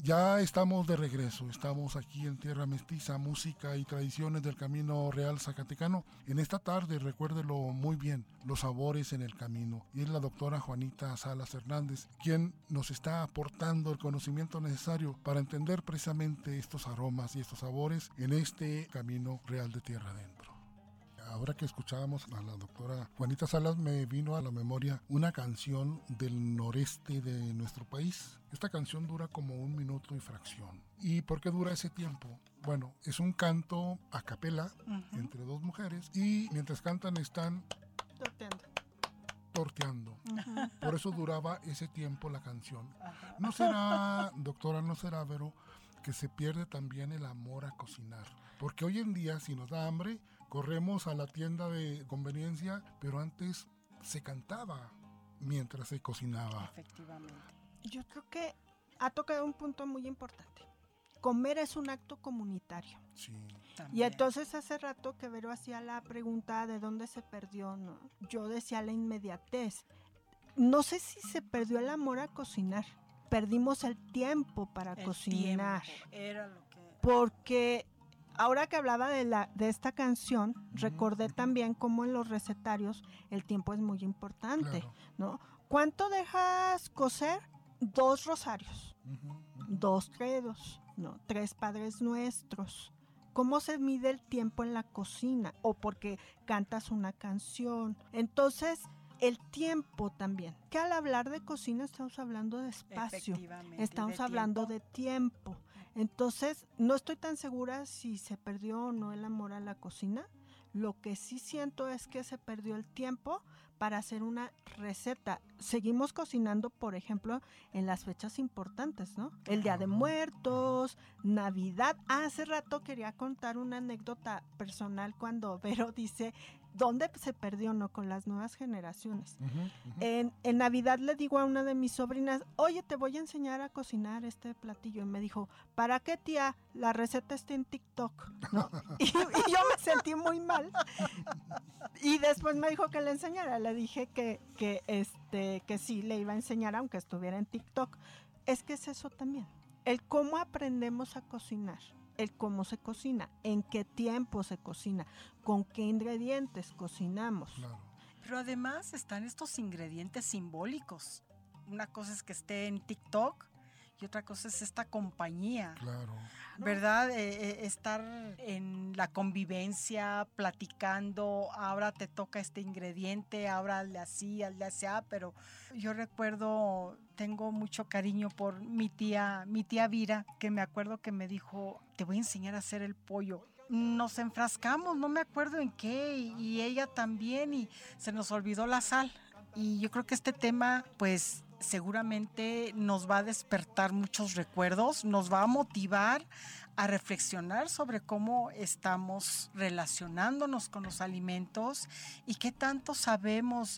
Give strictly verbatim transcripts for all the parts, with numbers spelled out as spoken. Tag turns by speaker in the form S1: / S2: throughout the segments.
S1: Ya estamos de regreso, estamos aquí en Tierra Mestiza, música y tradiciones del Camino Real Zacatecano. En esta tarde, recuérdelo muy bien, los sabores en el camino. Y es la doctora Juanita Salas Hernández quien nos está aportando el conocimiento necesario para entender precisamente estos aromas y estos sabores en este Camino Real de Tierra Adentro. Ahora que escuchábamos a la doctora Juanita Salas, me vino a la memoria una canción del noreste de nuestro país. Esta canción dura como un minuto y fracción. ¿Y por qué dura ese tiempo? Bueno, es un canto a capela uh-huh. entre dos mujeres y mientras cantan están
S2: torteando.
S1: torteando. Uh-huh. Por eso duraba ese tiempo la canción. Uh-huh. ¿No será, doctora, no será, Vero, que se pierde también el amor a cocinar? Porque hoy en día, si nos da hambre, corremos a la tienda de conveniencia, pero antes se cantaba mientras se cocinaba.
S2: Efectivamente. Yo creo que ha tocado un punto muy importante. Comer es un acto comunitario.
S1: Sí.
S2: También. Y entonces hace rato que Vero hacía la pregunta de dónde se perdió, ¿no? Yo decía la inmediatez. No sé si se perdió el amor a cocinar. Perdimos el tiempo para
S3: el
S2: cocinar.
S3: Tiempo. Era lo que...
S2: Porque ahora que hablaba de, la, de esta canción, uh-huh. recordé también cómo en los recetarios el tiempo es muy importante, claro. ¿no? ¿Cuánto dejas cocer? Dos rosarios, uh-huh, uh-huh. dos credos, ¿no? Tres padres nuestros. ¿Cómo se mide el tiempo en la cocina? O porque cantas una canción. Entonces, el tiempo también. Que al hablar de cocina estamos hablando de espacio. Estamos de hablando tiempo. de tiempo. Entonces, no estoy tan segura si se perdió o no el amor a la cocina. Lo que sí siento es que se perdió el tiempo para hacer una receta. Seguimos cocinando, por ejemplo, en las fechas importantes, ¿no? El Día de Muertos, Navidad. Ah, hace rato quería contar una anécdota personal cuando Vero dice dónde se perdió, ¿no? Con las nuevas generaciones. Uh-huh, uh-huh. En, en Navidad le digo a una de mis sobrinas, oye, te voy a enseñar a cocinar este platillo. Y me dijo, ¿para qué, tía? La receta está en TikTok, ¿no? y, y yo me sentí muy mal. Y después me dijo que le enseñara. Le dije que, que, este, que sí, le iba a enseñar aunque estuviera en TikTok. Es que es eso también. El cómo aprendemos a cocinar. El cómo se cocina, en qué tiempo se cocina, con qué ingredientes cocinamos.
S1: Claro.
S3: Pero además están estos ingredientes simbólicos. Una cosa es que esté en TikTok y otra cosa es esta compañía.
S1: Claro.
S3: ¿Verdad? Eh, eh, estar en la convivencia, platicando, ahora te toca este ingrediente, ahora hazle así, hazle así, pero yo recuerdo, tengo mucho cariño por mi tía, mi tía Vira, que me acuerdo que me dijo, te voy a enseñar a hacer el pollo. Nos enfrascamos, no me acuerdo en qué, y, y ella también, y se nos olvidó la sal. Y yo creo que este tema, pues, seguramente nos va a despertar muchos recuerdos, nos va a motivar a reflexionar sobre cómo estamos relacionándonos con los alimentos y qué tanto sabemos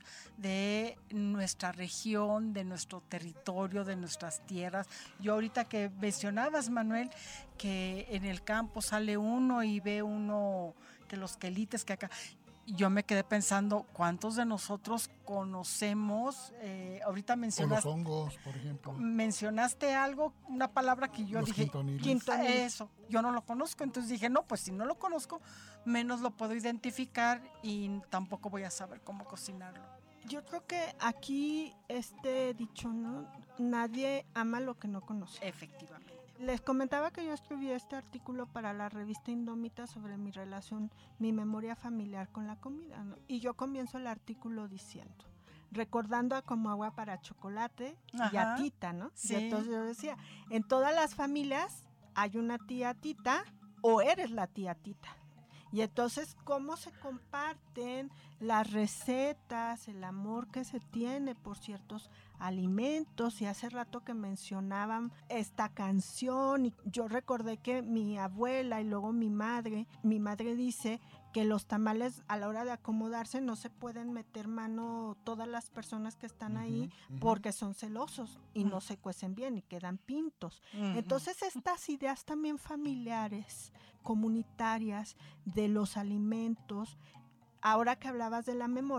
S3: de nuestra región, de nuestro territorio, de nuestras tierras. Yo ahorita que mencionabas, Manuel, que en el campo sale uno y ve uno que los quelites que acá... Yo me quedé pensando, ¿cuántos de nosotros conocemos? Eh, ahorita mencionaste...
S1: O los hongos, por ejemplo.
S3: Mencionaste algo, una palabra que yo
S1: los
S3: dije...
S1: Quintoniles.
S3: Quintoniles. Eso, yo no lo conozco. Entonces dije, no, pues si no lo conozco, menos lo puedo identificar y tampoco voy a saber cómo cocinarlo.
S2: Yo creo que aquí este dicho, ¿no? Nadie ama lo que no conoce.
S3: Efectivamente.
S2: Les comentaba que yo escribí este artículo para la revista Indómita sobre mi relación, mi memoria familiar con la comida, ¿no? Y yo comienzo el artículo diciendo, recordando a Como Agua para Chocolate. Ajá. Y a Tita, ¿no?
S3: Sí.
S2: Y entonces yo decía, en todas las familias hay una tía Tita o eres la tía Tita. Y entonces, ¿cómo se comparten las recetas, el amor que se tiene por ciertos alimentos? Y hace rato que mencionaban esta canción, y yo recordé que mi abuela y luego mi madre, mi madre dice que los tamales a la hora de acomodarse no se pueden meter mano todas las personas que están uh-huh, ahí uh-huh. porque son celosos y uh-huh. no se cuecen bien y quedan pintos. Uh-huh. Entonces estas ideas también familiares, comunitarias de los alimentos, ahora que hablabas de la memoria,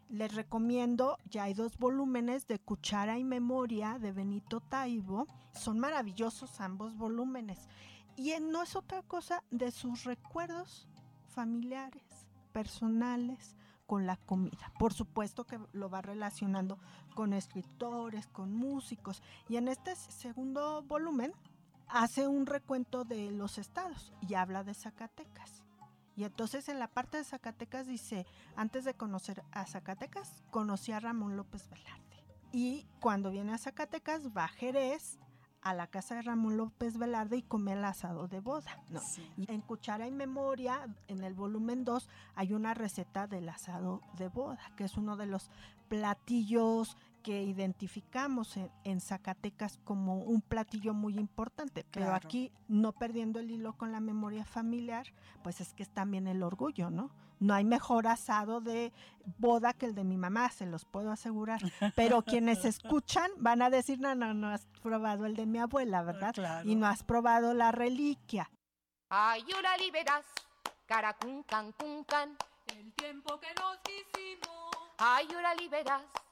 S2: Les recomiendo, ya hay dos volúmenes de Cuchara y Memoria de Benito Taibo. Son maravillosos ambos volúmenes. Y no es otra cosa de sus recuerdos familiares, personales, con la comida. Por supuesto que lo va relacionando con escritores, con músicos. Y en este segundo volumen hace un recuento de los estados y habla de Zacatecas. Y entonces en la parte de Zacatecas dice, antes de conocer a Zacatecas, conocí a Ramón López Velarde. Y cuando viene a Zacatecas, va a Jerez, a la casa de Ramón López Velarde y come el asado de boda, ¿no? Sí. Y en Cuchara y Memoria, en el volumen dos, hay una receta del asado de boda, que es uno de los platillos que identificamos en, en Zacatecas como un platillo muy importante, claro. Pero aquí, no perdiendo el hilo con la memoria familiar, pues es que es también el orgullo, ¿no? No hay mejor asado de boda que el de mi mamá, se los puedo asegurar. Pero quienes escuchan van a decir, no, no, no has probado el de mi abuela, ¿verdad?
S3: Claro.
S2: Y no has probado la reliquia.
S4: Ay, órale, verás, caracuncan, cuncan,
S5: el tiempo que nos quisimos.
S4: Ay, órale, verás,